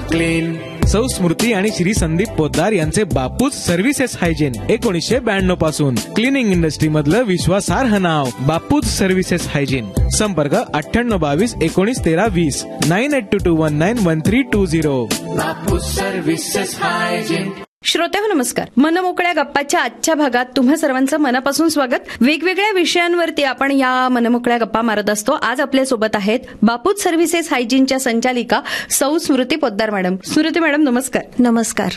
Clean. सौ स्मृती आणि श्री संदीप पोद्दार यांचे बापूज सर्व्हिसेस हायजीन 1992 पासून क्लिनिंग इंडस्ट्री मधलं विश्वासार्ह नाव बापूज सर्व्हिसेस हायजीन. संपर्क 9822191320 9822191320. बापूज सर्व्हिसेस हायजीन. श्रोतेहो नमस्कार. मनमोकळ्या गप्पाच्या आजच्या भागात तुम्हा सर्वांचं मनापासून स्वागत. वेगवेगळ्या विषयांवरती आपण या मनमोकळ्या गप्पा मारत असतो. आज आपल्या सोबत आहेत बापूज सर्व्हिसेस हायजीनच्या संचालिका सौ स्मृती पोद्दार मॅडम. स्मृती मॅडम नमस्कार. नमस्कार.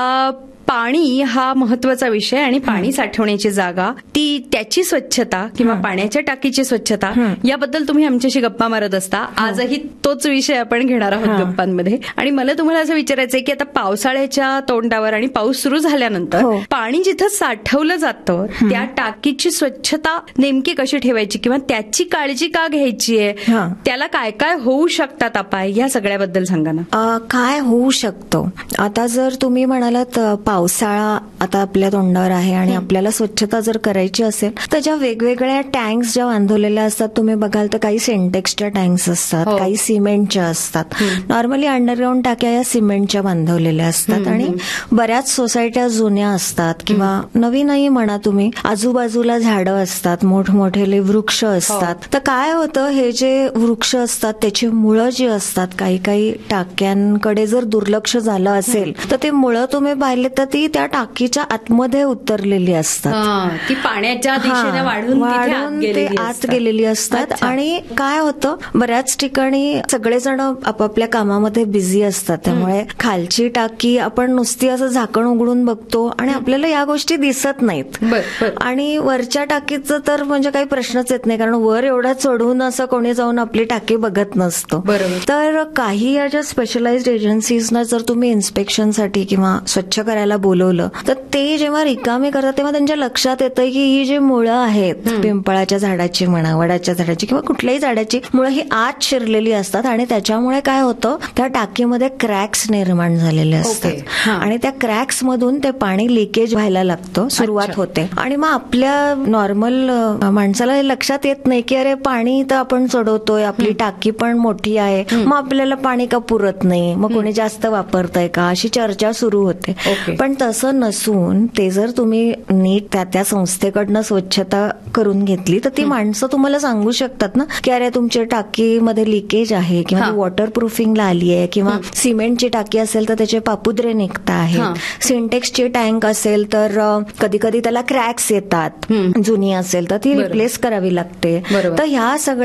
पाणी हा महत्वाचा विषय आणि पाणी साठवण्याची जागा त्याची स्वच्छता किंवा पाण्याच्या टाकीची स्वच्छता याबद्दल तुम्ही आमच्याशी गप्पा मारत असता. आजही तोच विषय आपण घेणार आहोत गप्पांमध्ये. आणि मला तुम्हाला असं विचारायचंय की आता पावसाळ्याच्या तोंडावर आणि पाऊस सुरू झाल्यानंतर पाणी जिथं साठवलं जातं त्या टाकीची स्वच्छता नेमकी कशी ठेवायची किंवा त्याची काळजी का घ्यायची आहे, त्याला काय काय होऊ शकतात अपाय, या सगळ्याबद्दल सांगा ना. काय होऊ शकतं आता जर तुम्ही म्हणालात पावसाळा आता आपल्या तोंडावर आहे आणि आपल्याला स्वच्छता जर करायची असेल तर ज्या वेगवेगळ्या टँक्स ज्या बांधवलेल्या असतात तुम्ही बघाल तर काही सिंटेक्सच्या टँक्स असतात, काही सिमेंटच्या असतात. नॉर्मली अंडरग्राऊंड टाक्या या सिमेंटच्या बांधवलेल्या असतात आणि बऱ्याच सोसायट्या जुन्या असतात किंवा नवीनही म्हणा तुम्ही, आजूबाजूला झाडं असतात, मोठमोठे वृक्ष असतात. तर काय होतं, हे जे वृक्ष असतात त्याची मुळं जी असतात, काही काही टाक्यांकडे जर दुर्लक्ष झालं असेल तर ते मुळं तुम्ही पाहिले तर ती त्या टाकीच्या आतमध्ये उतरलेली असतात, ती पाण्याच्या दिशेने वाढून ते आत गेलेली असतात. आणि काय होतं, बऱ्याच ठिकाणी सगळेजण आपापल्या कामामध्ये बिझी असतात, त्यामुळे खालची टाकी आपण नुसती असं झाकण उघडून बघतो आणि आपल्याला या गोष्टी दिसत नाहीत. आणि वरच्या टाकीचं तर म्हणजे काही प्रश्नच येत नाही, कारण वर एवढा चढून असं कोणी जाऊन आपली टाकी बघत नसतो. तर काही या ज्या स्पेशलाइज्ड एजन्सीजना जर तुम्ही इन्स्पेक्शनसाठी किंवा स्वच्छ करायला बोलवलं तर ते जेव्हा रिकामी करतात तेव्हा त्यांच्या लक्षात येतं की ही जी मुळं आहेत, पिंपळाच्या झाडाची म्हणा, वडाच्या झाडाची किंवा कुठल्याही झाडाची मुळं ही आत शिरलेली असतात आणि त्याच्यामुळे काय होतं, त्या टाकीमध्ये क्रॅक्स निर्माण झालेले असतात आणि त्या क्रॅक्स मधून ते पाणी लिकेज व्हायला लागतं, सुरुवात होते. आणि मग आपल्या नॉर्मल माणसाला हे लक्षात येत नाही की अरे पाणी तर आपण चढवतोय, आपली टाकी पण मोठी आहे, मग आपल्याला पाणी का पुरत नाही, मग कोणी जास्त वापरतंय का, अशी चर्चा सुरू होते. पण तसं नसून ते जर तुम्ही नीट त्या संस्थेकडनं स्वच्छता करून घेतली तर ती माणसं तुम्हाला सांगू शकतात ना की अरे तुमच्या टाकीमध्ये लिकेज आहे किंवा वॉटर प्रूफिंगला आली आहे, किंवा सिमेंटची टाकी असेल तर त्याचे पापुद्रे निघता आहेत, सिंटेक्सची टँक असेल तर कधी कधी त्याला क्रॅक्स येतात, जुनी असेल तर ती रिप्लेस करावी लागते. तर ह्या सगळ्या